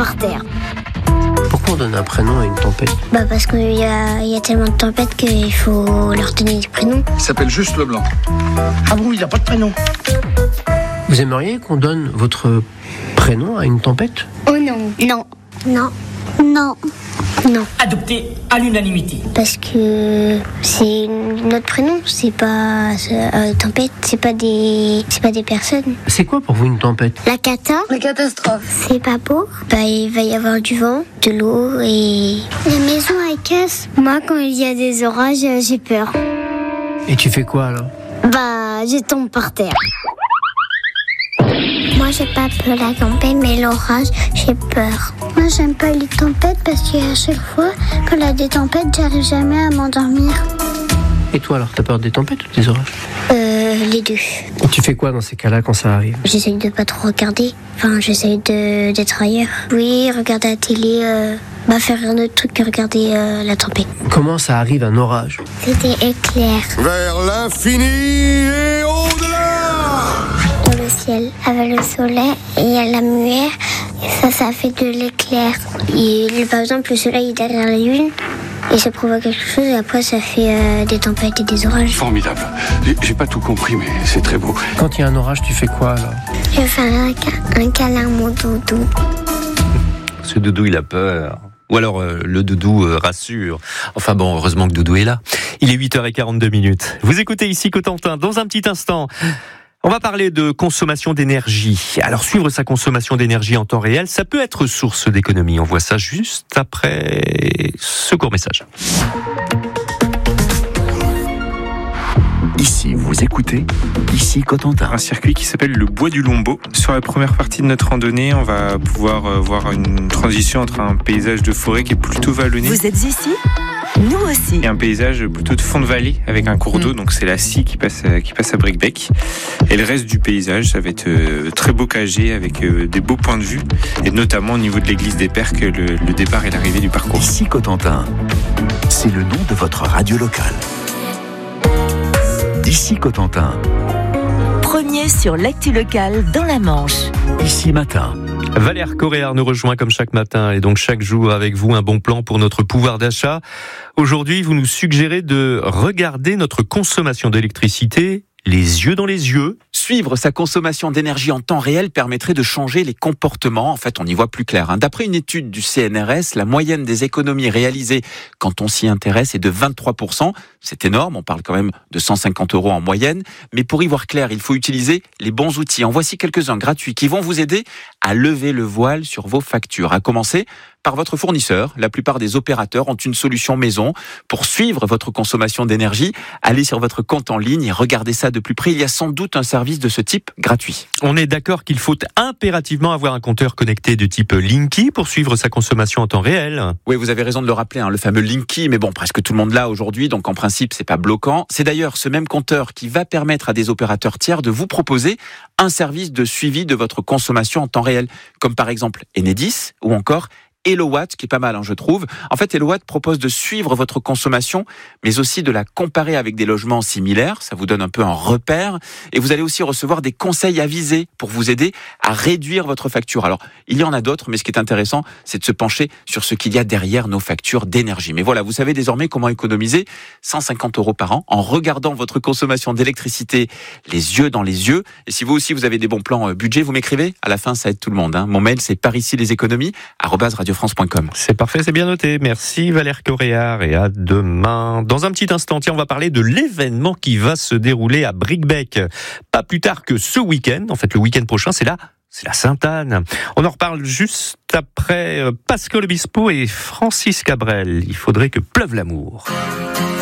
par terre. Pourquoi on donne un prénom à une tempête ? Parce qu'il y a tellement de tempêtes qu'il faut leur donner des prénoms. Il s'appelle juste Leblanc. Ah bon, il n'a pas de prénom. Vous aimeriez qu'on donne votre prénom à une tempête ? Oh non. Non. Non. Non. Non. Adopté à l'unanimité. Parce que c'est notre prénom, c'est pas tempête, c'est pas des personnes. C'est quoi pour vous une tempête ? La cata. La catastrophe. C'est pas beau. Il va y avoir du vent, de l'eau et la maison elle casse. Moi quand il y a des orages, j'ai peur. Et tu fais quoi alors ? Je tombe par terre. Moi j'ai pas peur de la tempête, mais l'orage, j'ai peur. Moi j'aime pas les tempêtes parce qu'à chaque fois, quand il y a des tempêtes, j'arrive jamais à m'endormir. Et toi alors, t'as peur des tempêtes ou des orages ? Les deux. Et tu fais quoi dans ces cas-là quand ça arrive ? J'essaye de pas trop regarder. J'essaye d'être ailleurs. Oui, regarder la télé, faire un autre truc que regarder la tempête. Comment ça arrive un orage ? C'était éclair. Vers l'infini et au-delà. Dans le ciel, avec le soleil, et il y a la lumière, et ça fait de l'éclair. Et par exemple, le soleil est derrière la lune, et ça provoque quelque chose, et après ça fait des tempêtes et des orages. Formidable. J'ai pas tout compris, mais c'est très beau. Quand il y a un orage, tu fais quoi alors ? Je vais faire un câlin à mon doudou. Ce doudou, il a peur. Ou alors le doudou rassure. Enfin bon, heureusement que Doudou est là. Il est 8h42. Vous écoutez ici Cotentin. Dans un petit instant, on va parler de consommation d'énergie. Alors suivre sa consommation d'énergie en temps réel, ça peut être source d'économie. On voit ça juste après ce court message. Ici, vous écoutez, ici Cotentin. Un circuit qui s'appelle le Bois du Lombeau. Sur la première partie de notre randonnée, on va pouvoir voir une transition entre un paysage de forêt qui est plutôt vallonné. Vous êtes ici ? Nous aussi. Et un paysage plutôt de fond de vallée avec un cours d'eau, donc c'est la scie qui passe à Bricbec. Et le reste du paysage, ça va être très bocagé avec des beaux points de vue, et notamment au niveau de l'église des Perques, le départ et l'arrivée du parcours. Ici Cotentin, c'est le nom de votre radio locale. Ici Cotentin. Premier sur l'actu locale dans la Manche. Ici Matin. Valère Coréard nous rejoint comme chaque matin et donc chaque jour avec vous un bon plan pour notre pouvoir d'achat. Aujourd'hui, vous nous suggérez de regarder notre consommation d'électricité les yeux dans les yeux. Suivre sa consommation d'énergie en temps réel permettrait de changer les comportements. En fait, on y voit plus clair. D'après une étude du CNRS, la moyenne des économies réalisées quand on s'y intéresse est de 23%. C'est énorme, on parle quand même de 150 € en moyenne. Mais pour y voir clair, il faut utiliser les bons outils. En voici quelques-uns gratuits qui vont vous aider à lever le voile sur vos factures. À commencer par votre fournisseur. La plupart des opérateurs ont une solution maison pour suivre votre consommation d'énergie. Allez sur votre compte en ligne et regardez ça de plus près. Il y a sans doute un service de ce type gratuit. On est d'accord qu'il faut impérativement avoir un compteur connecté de type Linky pour suivre sa consommation en temps réel. Oui, vous avez raison de le rappeler, le fameux Linky, mais bon, presque tout le monde l'a aujourd'hui, donc en principe, c'est pas bloquant. C'est d'ailleurs ce même compteur qui va permettre à des opérateurs tiers de vous proposer un service de suivi de votre consommation en temps réel, comme par exemple Enedis ou encore HelloWatt, qui est pas mal, je trouve. En fait, HelloWatt propose de suivre votre consommation, mais aussi de la comparer avec des logements similaires. Ça vous donne un peu un repère. Et vous allez aussi recevoir des conseils avisés pour vous aider à réduire votre facture. Alors, il y en a d'autres, mais ce qui est intéressant, c'est de se pencher sur ce qu'il y a derrière nos factures d'énergie. Mais voilà, vous savez désormais comment économiser 150 € par an en regardant votre consommation d'électricité les yeux dans les yeux. Et si vous aussi, vous avez des bons plans budget, vous m'écrivez. À la fin, ça aide tout le monde. Mon mail, c'est parici-les-économies@radiofrance.com. C'est parfait, c'est bien noté. Merci Valère Coréard et à demain. Dans un petit instant, on va parler de l'événement qui va se dérouler à Bricbec. Pas plus tard que ce week-end. En fait, le week-end prochain, c'est la Sainte-Anne. On en reparle juste après Pascal Obispo et Francis Cabrel. Il faudrait que pleuve l'amour.